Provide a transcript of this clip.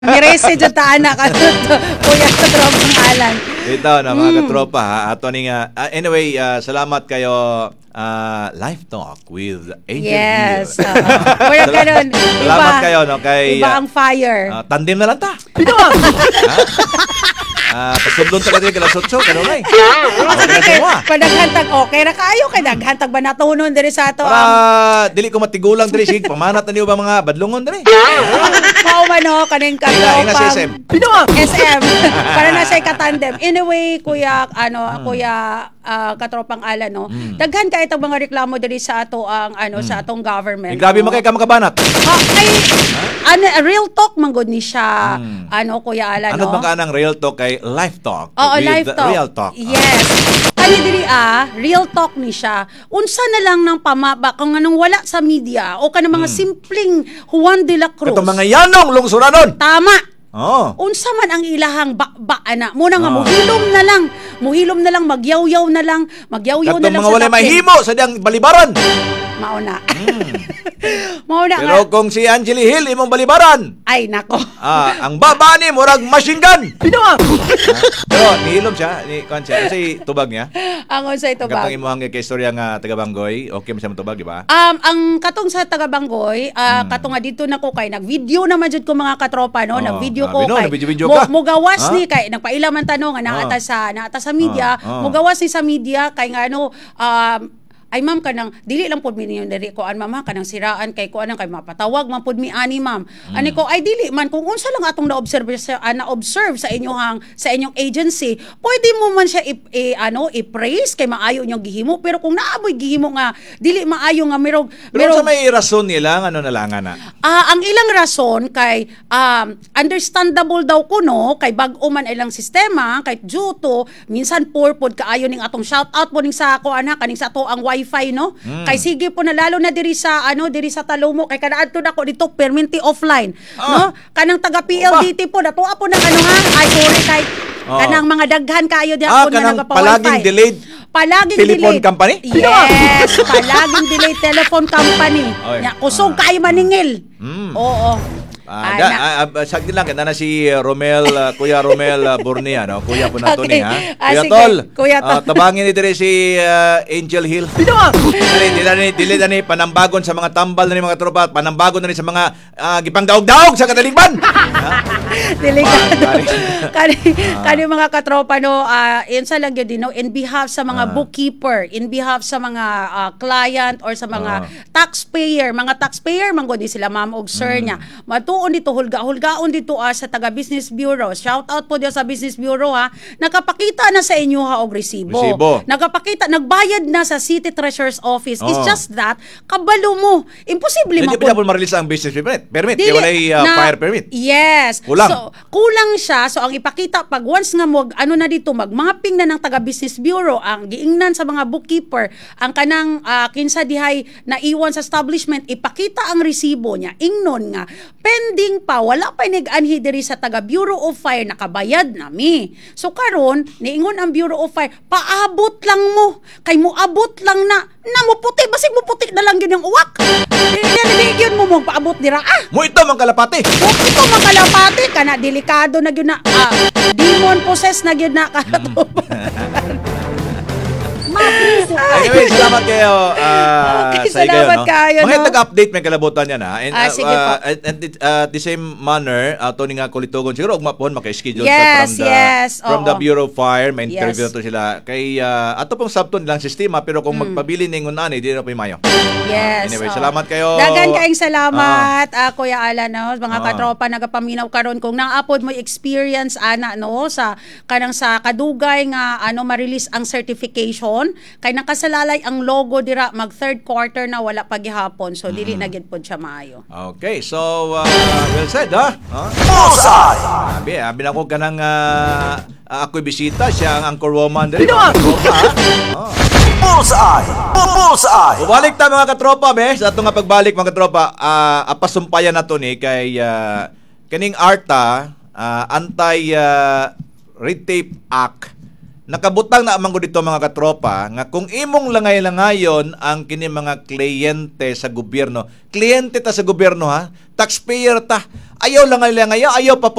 Mirese dyan ta anak. Kuya sa tropang alan. Ito na mga katropa ha. Ato ni nga. Anyway, salamat kayo. Live Talk with Angel Yes. Hill. Kuya ganun. Salamat kayo no kay Iba ang fire. tandem na lang ta. Pasundon ta kadiri kala sotso kano ngay. Padaghantag okay ra kayo kay daghantag ba natunon diri sa ato Para dili ko matigulang diri sig pamanat na niyo ba mga badlongon diri. mao man no kaning Inga si SM. SM. Para na siya katandem. Anyway, kuya katropang ala no. Daghan kay itong mga reklamo diri sa ato ang sa atong government. Grabe man kay ka makabanat. Real talk man gud ni siya. Kuya ala no. Ano ba ka nang real talk kay Live Talk? Oo, with live talk. Real Talk. Yes. Kani diri real talk ni siya. Unsa na lang ng pamaba kung anong wala sa media o kanang mga simpleng Juan de la Cruz. Katong mga yanong lungsuranon. Tama. Oh. Unsa man ang ilahang bakba ana. Muna nga muhilom na lang, magyawyaw na lang Katong sa mga walay kapin. mahimo sa diyang balibaran. Mauna. Mauna nga. Pero kung si Angeli Hill imong balibaran, Ay nako. ang baba ni murag machine gun. Pero nihilom siya, ni konse kasi tubag niya. Ang unsa ito ba? Katong imong kay istorya nga taga Banggoy, okay man siya tubag, di ba? Ang katong sa Tagabanggoy, katong nga dito na ko kay nag-video naman jud ko mga katropa no, nag-video ko grabe no, kay nag-video ka. mugawas Ha? ni kay nagpaila man tanong nga naata sa media, mugawas ni sa media kay nga ay ma'am kanang dili lang pud mi ninyo diri ko ma'am kanang siraan kay ko anang kay mapatawag man pud mi ani ma'am. Ani ko ay dili man kung unsa lang atong na-observe sa inyong agency, pwede mo man siya i-praise kay maayo inyong gihimo, pero kung naaboy gihimo nga dili maayo nga Pero sa may rason nila ano na lang na. ang ilang rason kay understandable daw kuno kay bag-o man ilang sistema kay due to minsan poor pod kaayo ning atong shout out po ning sa ko kaning sa ato ang wifi no kay sige po na lalo na diri sa Talomo kay kanaadto na ko dito permanently offline no kanang taga PLDT po natuwa po ng ay sorry kay kanang mga daghan kaayo diha po na nagapa-wifi palaging delayed telephone company? Yes, palaging delayed telephone company. Nya kusog kay maningil. Oo. Sagdi lang kita na si Kuya Romel Bornia, no? Kuya po na to ni, ha? Kuya sige. Tol, Kuya Tol. tabangin ni dire si Angel Hill. Dili na ni panambagon sa mga tambal na ni mga tropa, panambagon na ni sa mga gipangdaog-daog sa kadaligban. Kani mga katropa no, yun sa lang yun no, in behalf sa mga bookkeeper, in behalf sa mga client or sa mga taxpayer man gud sila ma'am og sir niya. Matuon dito hulgaon dito sa taga Business Bureau. Shout out po diyo sa Business Bureau nakapakita na sa inyo og resibo. Nakapakita, nagbayad na sa City Treasurer's Office. It's just that kabalo mo. Imposible Hindi pa ma-release ang business permit. Kaya walay fire permit. Yes. Kulang. So, kulang siya. So, ang ipakita, pag once nga na dito, magmapping na ng taga-Business Bureau, ang giingnan sa mga bookkeeper, ang kanang kinsa dihay na iwan sa establishment, ipakita ang resibo niya. Ingnon nga, pending pa, wala pa nag-anhi diri sa taga-Bureau of Fire, nakabayad nami. So, karon niingon ang Bureau of Fire, paabot lang mo. Kay mo abot lang na muputi, basig muputi na lang yun yung uwak. Yun mo paabot dira. Mo ito mga kalapati. Ito mga kalapati kana delikado na gyud na demon possessed na gyud na Anyway, salamat kayo sa salamat kayo, Mga no? tag-update may kalabutan yan ha. And, sige po. the same manner, ito nga kulitugon siguro ugmapon maka-schedule Oo. from the Bureau of Fire, may interview Yes. na to sila. Kay ato pong sabton lang sistema pero kung magpabili ningon ani di na po mayo. Yes. Anyway, salamat kayo. Dagan kaayong salamat, Kuya Alan, no? Mga katropa nagapaminaw karon kung naapod mo experience ana no sa kanang sa kadugay nga ma-release ang certification kay nakasalalay ang logo dira mag third quarter na wala pa gihapon. So dili na gyud pod siya maayo. Okay, so well said ha. Abi na ko kanang ako'y bisita siya ang anchor woman diri. Bullseye! Balik ta mga katropa sa ato nga pagbalik mga katropa, apasumpayan nato ni kay kaning ARTA anti Red Tape Act. Nakabutang na amang ko dito mga katropa nga kung imong langay-langayon ang kini mga kliyente sa gobyerno. Kliyente ta sa gobyerno ha, taxpayer ta. Ayaw lang nila ngayon, ayaw pa